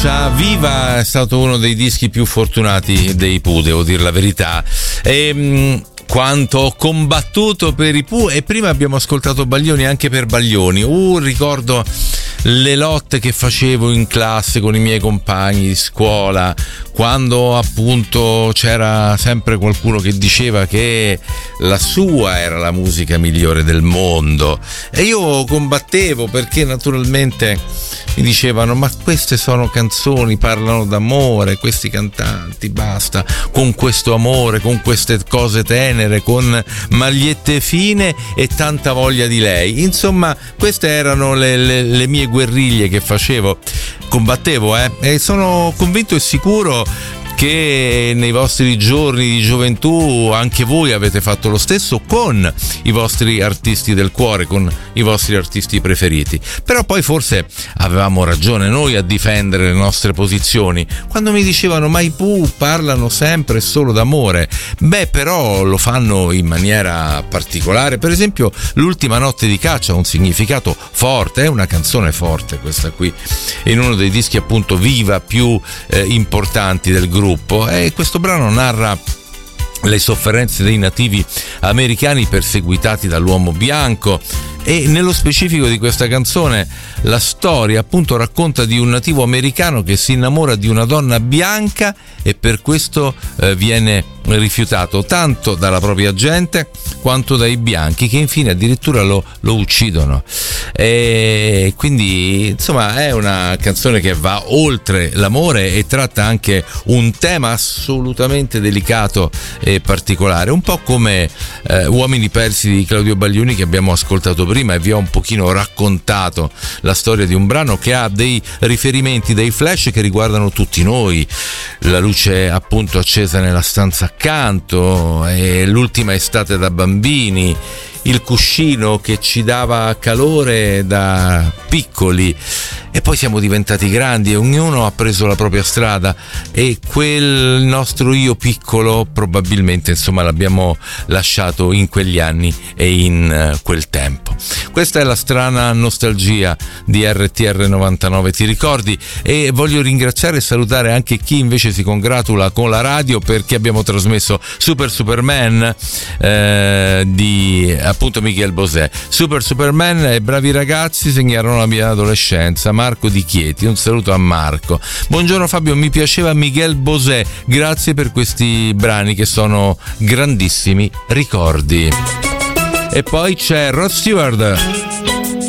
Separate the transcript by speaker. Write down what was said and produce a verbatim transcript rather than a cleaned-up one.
Speaker 1: Viva è stato uno dei dischi più fortunati dei Pooh, devo dire la verità. E, mh, quanto ho combattuto per i Pooh, e prima abbiamo ascoltato Baglioni anche per Baglioni. Uh, ricordo le lotte che facevo in classe con i miei compagni di scuola, quando appunto c'era sempre qualcuno che diceva che la sua era la musica migliore del mondo, e io combattevo perché naturalmente mi dicevano: ma queste sono canzoni, parlano d'amore, questi cantanti, basta con questo amore, con queste cose tenere, con magliette fine e tanta voglia di lei. Insomma, queste erano le, le, le mie guerriglie che facevo, combattevo, eh? E sono convinto e sicuro che nei vostri giorni di gioventù anche voi avete fatto lo stesso con i vostri artisti del cuore, con i vostri artisti preferiti. Però poi forse avevamo ragione noi a difendere le nostre posizioni quando mi dicevano: ma i Pooh parlano sempre e solo d'amore. Beh, però lo fanno in maniera particolare. Per esempio, L'ultima notte di caccia ha un significato forte, è una canzone forte questa qui, in uno dei dischi appunto Viva più eh, importanti del gruppo. E questo brano narra le sofferenze dei nativi americani perseguitati dall'uomo bianco, e nello specifico di questa canzone la storia appunto racconta di un nativo americano che si innamora di una donna bianca e per questo eh, viene rifiutato tanto dalla propria gente quanto dai bianchi, che infine addirittura lo, lo uccidono. E quindi insomma è una canzone che va oltre l'amore e tratta anche un tema assolutamente delicato e particolare, un po' come eh, Uomini persi di Claudio Baglioni, che abbiamo ascoltato prima, e vi ho un pochino raccontato la storia di un brano che ha dei riferimenti, dei flash che riguardano tutti noi: la luce appunto accesa nella stanza accanto, e l'ultima estate da bambini, il cuscino che ci dava calore da piccoli, e poi siamo diventati grandi e ognuno ha preso la propria strada, e quel nostro io piccolo probabilmente insomma l'abbiamo lasciato in quegli anni e in uh, quel tempo. Questa è la strana nostalgia di R T R novantanove, ti ricordi? E voglio ringraziare e salutare anche chi invece si congratula con la radio perché abbiamo trasmesso Super Superman eh, di appunto Miguel Bosé. Super Superman e bravi ragazzi segnarono la mia adolescenza. Marco di Chieti, un saluto a Marco. Buongiorno Fabio, mi piaceva Miguel Bosé, grazie per questi brani che sono grandissimi ricordi. E poi c'è Rod Stewart.